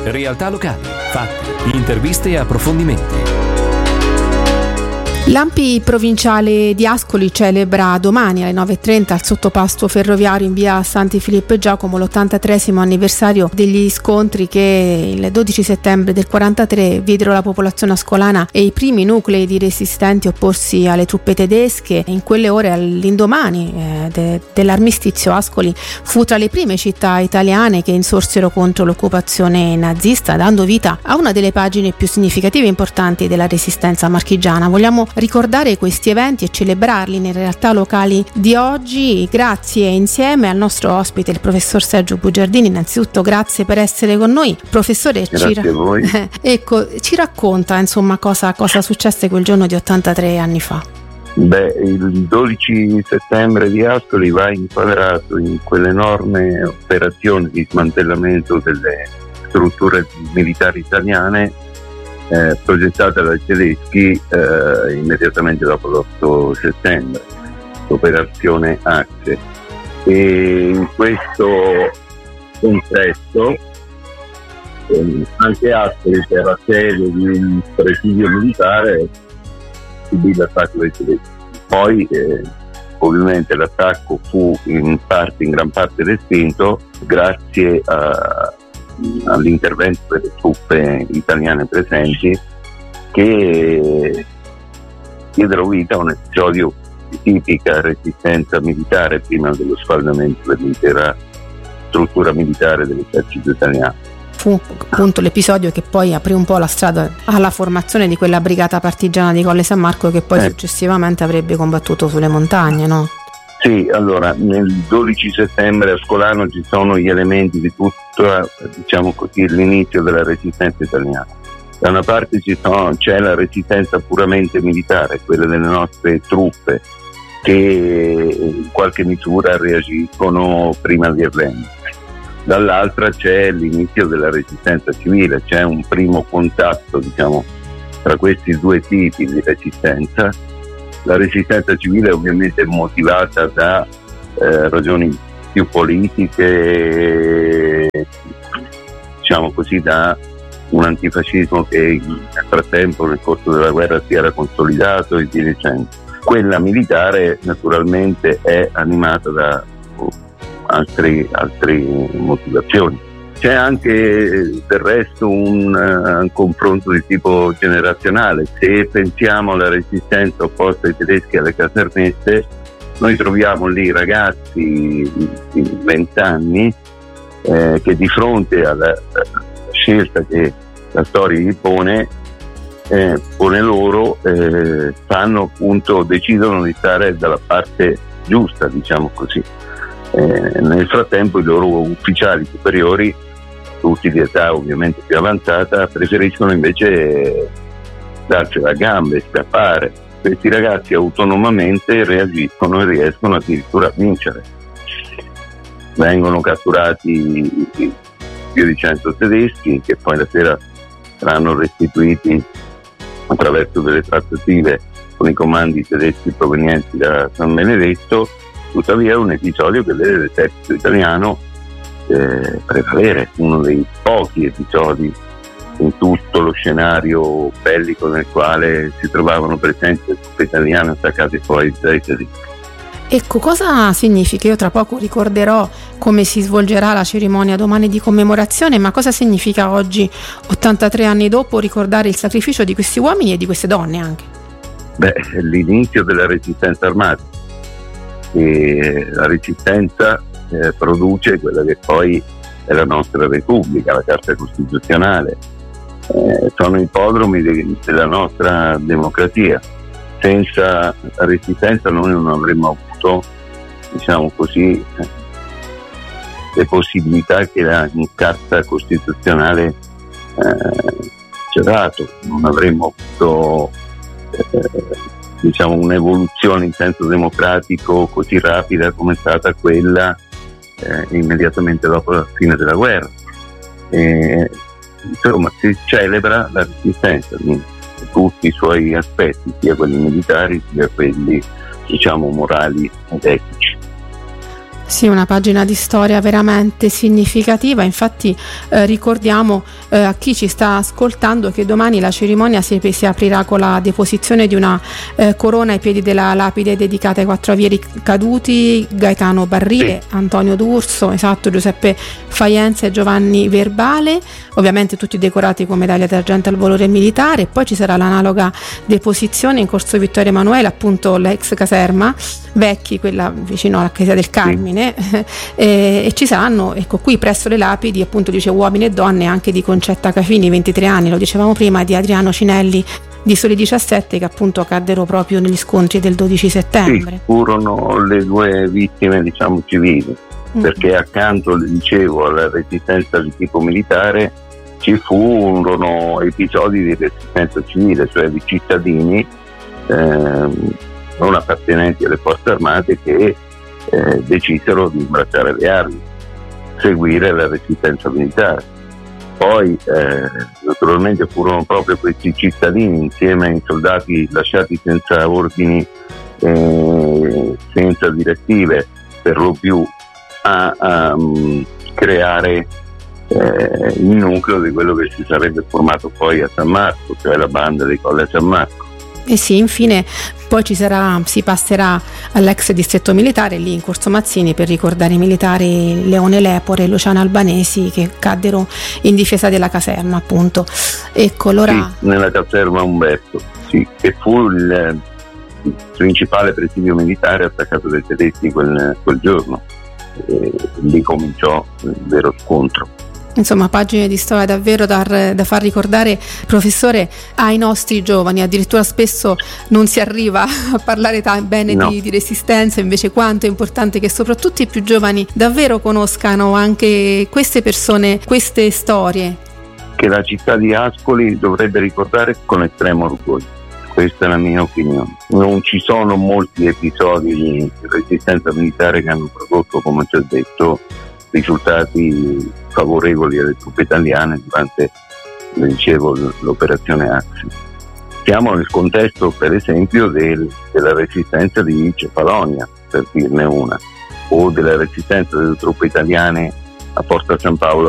Realtà locali, fatti, interviste e approfondimenti. L'Ampi provinciale di Ascoli celebra domani alle 9:30 al sottopasto ferroviario in via Santi Filippo e Giacomo l'83° anniversario degli scontri che il 12 settembre del 43 videro la popolazione ascolana e i primi nuclei di resistenti opporsi alle truppe tedesche. In quelle ore, all'indomani dell'armistizio, Ascoli fu tra le prime città italiane che insorsero contro l'occupazione nazista, dando vita a una delle pagine più significative e importanti della resistenza marchigiana. Vogliamo ricordare questi eventi e celebrarli nelle realtà locali di oggi, grazie insieme al nostro ospite, il professor Sergio Bugiardini. Innanzitutto grazie per essere con noi, professore. Grazie a voi. Ci racconta insomma cosa successe quel giorno di 83 anni fa. Il 12 settembre di Ascoli va inquadrato in quell'enorme operazione di smantellamento delle strutture militari italiane progettata dai tedeschi immediatamente dopo l'8 settembre, l'operazione Axe. E in questo contesto anche Ascoli, che era sede di un presidio militare, subì l'attacco dei tedeschi. Poi ovviamente l'attacco fu in gran parte respinto grazie all'intervento delle truppe italiane presenti, che diedero vita a un episodio di tipica resistenza militare prima dello sfaldamento dell'intera struttura militare dell'esercito italiano. Fu appunto l'episodio che poi aprì un po' la strada alla formazione di quella brigata partigiana di Colle San Marco, che poi successivamente avrebbe combattuto sulle montagne, no? Sì, allora nel 12 settembre a Ascolano ci sono gli elementi di tutto, diciamo così, l'inizio della resistenza italiana. Da una parte c'è la resistenza puramente militare, quella delle nostre truppe che in qualche misura reagiscono prima di arrendersi. Dall'altra c'è l'inizio della resistenza civile, c'è un primo contatto, diciamo, tra questi due tipi di resistenza. La resistenza civile ovviamente è motivata da ragioni più politiche, diciamo così, da un antifascismo che nel frattempo, nel corso della guerra, si era consolidato e via dicendo. Quella militare naturalmente è animata da altre motivazioni. C'è anche del resto un confronto di tipo generazionale. Se pensiamo alla resistenza opposta ai tedeschi alle casermette, noi troviamo lì ragazzi di 20 anni che di fronte alla scelta che la storia gli pone loro, decidono di stare dalla parte giusta, diciamo così. Nel frattempo i loro ufficiali superiori, tutti di età ovviamente più avanzata, preferiscono invece darci la gamba e scappare. Questi ragazzi autonomamente reagiscono e riescono addirittura a vincere. Vengono catturati più di 100 tedeschi, che poi la sera saranno restituiti attraverso delle trattative con i comandi tedeschi provenienti da San Benedetto. Tuttavia è un episodio che vede l'esercito italiano prevalere, uno dei pochi episodi in tutto lo scenario bellico nel quale si trovavano presenti le truppe italiane attaccate poi dai tedeschi. Ecco, cosa significa? Io tra poco ricorderò come si svolgerà la cerimonia domani di commemorazione, ma cosa significa oggi, 83 anni dopo, ricordare il sacrificio di questi uomini e di queste donne anche? L'inizio della resistenza armata. E la resistenza produce quella che poi è la nostra Repubblica, la Carta Costituzionale. Sono ipodromi della nostra democrazia. Senza la resistenza noi non avremmo avuto, diciamo così, le possibilità che la Carta Costituzionale ci ha dato. Non avremmo avuto diciamo un'evoluzione in senso democratico così rapida come è stata quella immediatamente dopo la fine della guerra. Insomma, si celebra la resistenza in tutti i suoi aspetti, sia quelli militari sia quelli, diciamo, morali ed etici. Sì, una pagina di storia veramente significativa. Infatti ricordiamo a chi ci sta ascoltando che domani la cerimonia si aprirà con la deposizione di una corona ai piedi della lapide dedicata ai 4 avieri caduti: Gaetano Barrile, sì, Antonio D'Urso, Giuseppe Faienza e Giovanni Verbale, ovviamente tutti decorati con medaglia d'argento al valore militare. Poi ci sarà l'analoga deposizione in corso Vittorio Emanuele, appunto l'ex caserma Vecchi, quella vicino alla Chiesa del Carmine, e ci saranno, ecco, qui presso le lapidi, appunto dice uomini e donne anche di Concetta Cafini, 23 anni, lo dicevamo prima, di Adriano Cinelli di soli 17, che appunto caddero proprio negli scontri del 12 settembre. Sì, furono le 2 vittime, diciamo, civili, perché accanto, le dicevo, alla resistenza di tipo militare ci furono episodi di resistenza civile, cioè di cittadini non appartenenti alle forze armate che decisero di imbracciare le armi, seguire la resistenza militare. Poi naturalmente furono proprio questi cittadini, insieme ai soldati lasciati senza ordini, senza direttive, per lo più a creare il nucleo di quello che si sarebbe formato poi a San Marco, cioè la banda dei Colle a San Marco. E sì, infine poi si passerà all'ex distretto militare lì in Corso Mazzini per ricordare i militari Leone Lepore e Luciano Albanesi che caddero in difesa della caserma, appunto. Ecco, allora... Sì, nella caserma Umberto, sì, che fu il principale presidio militare attaccato dai tedeschi quel giorno. Lì cominciò il vero scontro. Insomma, pagine di storia davvero da far ricordare, professore, ai nostri giovani. Addirittura spesso non si arriva a parlare bene di resistenza, invece quanto è importante che soprattutto i più giovani davvero conoscano anche queste persone, queste storie. Che la città di Ascoli dovrebbe ricordare con estremo orgoglio. Questa è la mia opinione. Non ci sono molti episodi di resistenza militare che hanno prodotto, come ci ho detto, risultati favorevoli alle truppe italiane durante, come dicevo, l'operazione Axis. Siamo nel contesto, per esempio, della resistenza di Cefalonia, per dirne una, o della resistenza delle truppe italiane a Porta San Paolo